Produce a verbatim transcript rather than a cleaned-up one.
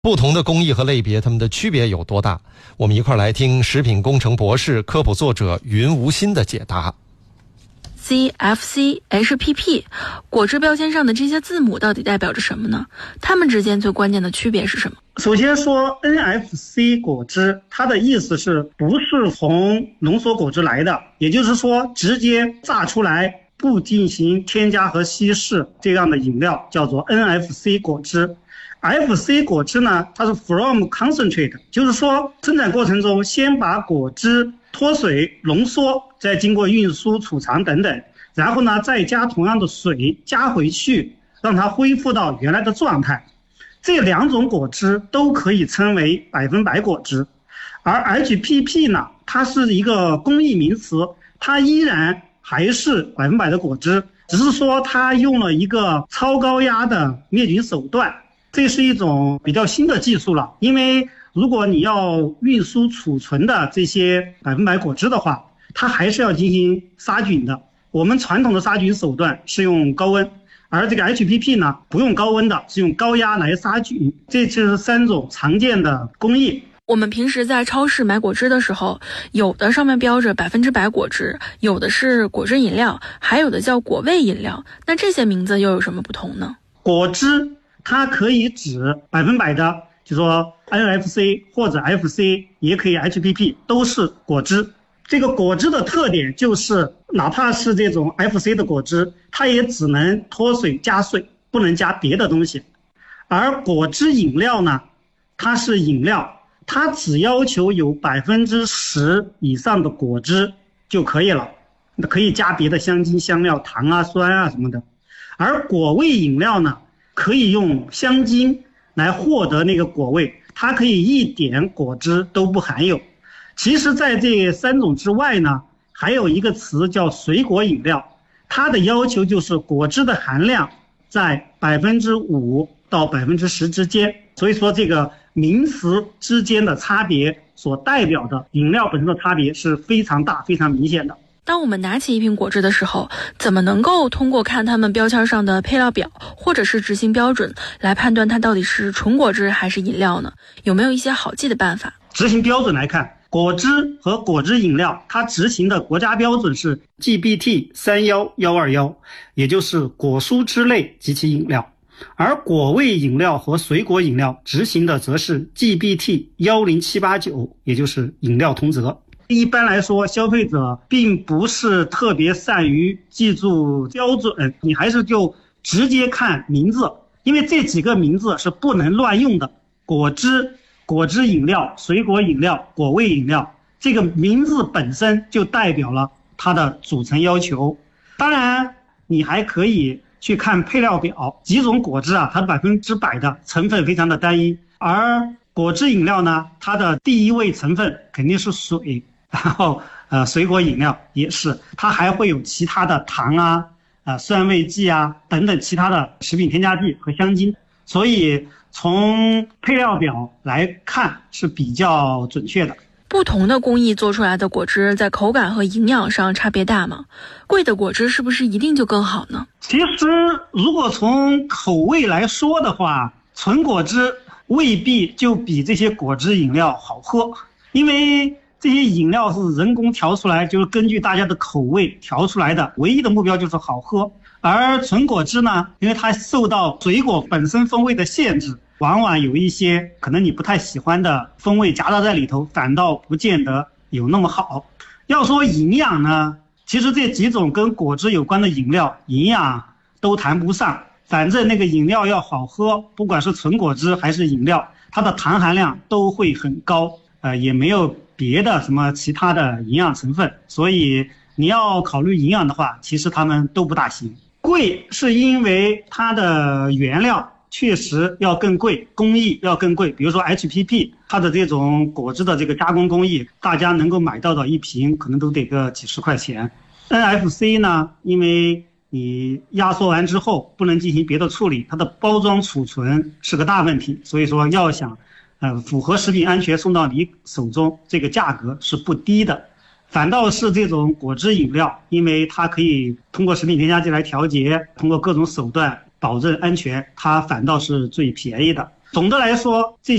不同的工艺和类别，它们的区别有多大？我们一块来听食品工程博士、科普作者云无心的解答。 C F C H P P 果汁标签上的这些字母到底代表着什么呢？它们之间最关键的区别是什么？ 首先说 N F C 果汁，它的意思是不是从浓缩果汁来的，也就是说直接榨出来不进行添加和稀释这样的饮料叫做 N F C 果汁。F C 果汁呢，它是 from concentrate， 就是说生产过程中先把果汁脱水浓缩，再经过运输储藏等等，然后呢再加同样的水加回去，让它恢复到原来的状态。这两种果汁都可以称为百分百果汁。而 H P P 呢，它是一个工艺名词，它依然还是百分百的果汁，只是说它用了一个超高压的灭菌手段。这是一种比较新的技术了，因为如果你要运输储存的这些百分百果汁的话，它还是要进行杀菌的。我们传统的杀菌手段是用高温，而这个 H P P 呢，不用高温的，是用高压来杀菌。这就是三种常见的工艺。 我们平时在超市买果汁的时候，有的上面标着百分之百果汁，有的是果汁饮料，还有的叫果味饮料。那这些名字又有什么不同呢？ 果汁它可以指百分百的，就说 N F C 或者 F C， 也可以 H P P， 都是果汁。这个果汁的特点就是，哪怕是这种 F C 的果汁，它也只能脱水加水，不能加别的东西。而果汁饮料呢，它是饮料，它只要求有百分之十以上的果汁就可以了，可以加别的香精、香料、糖啊、酸啊什么的。而果味饮料呢，可以用香精来获得那个果味，它可以一点果汁都不含有。其实在这三种之外呢，还有一个词叫水果饮料，它的要求就是果汁的含量在百分之五到百分之十之间。所以说这个名词之间的差别所代表的饮料本身的差别是非常大、非常明显的。 当我们拿起一瓶果汁的时候，怎么能够通过看它们标签上的配料表或者是执行标准来判断它到底是纯果汁还是饮料呢？有没有一些好记的办法？ 执行标准来看，果汁和果汁饮料它执行的国家标准是 G B T 三一一二一， 也就是果蔬汁类及其饮料。而果味饮料和水果饮料执行的则是 G B T 一零七八九， 也就是饮料通则。一般来说，消费者并不是特别善于记住标准，你还是就直接看名字，因为这几个名字是不能乱用的。果汁、果汁饮料、水果饮料、果味饮料，这个名字本身就代表了它的组成要求。当然，你还可以去看配料表，几种果汁啊，它百分之百的成分非常的单一，而果汁饮料呢，它的第一位成分肯定是水。然后呃，水果饮料也是，它还会有其他的糖啊、呃酸味剂啊等等其他的食品添加剂和香精，所以从配料表来看是比较准确的。 不同的工艺做出来的果汁在口感和营养上差别大吗？贵的果汁是不是一定就更好呢？ 其实如果从口味来说的话，纯果汁未必就比这些果汁饮料好喝，因为这些饮料是人工调出来，就是根据大家的口味调出来的，唯一的目标就是好喝。而纯果汁呢，因为它受到水果本身风味的限制，往往有一些可能你不太喜欢的风味夹杂在里头，反倒不见得有那么好。要说营养呢，其实这几种跟果汁有关的饮料营养都谈不上，反正那个饮料要好喝，不管是纯果汁还是饮料，它的糖含量都会很高，呃，也没有别的什么其他的营养成分，所以你要考虑营养的话，其实它们都不大行。贵是因为它的原料确实要更贵，工艺要更贵，比如说 H P P 它的这种果汁的这个加工工艺，大家能够买到的一瓶可能都得个几十块钱。 N F C 呢，因为你压缩完之后不能进行别的处理，它的包装储存是个大问题，所以说要想呃，符合食品安全送到你手中，这个价格是不低的。反倒是这种果汁饮料，因为它可以通过食品添加剂来调节，通过各种手段保证安全，它反倒是最便宜的。 总的来说，这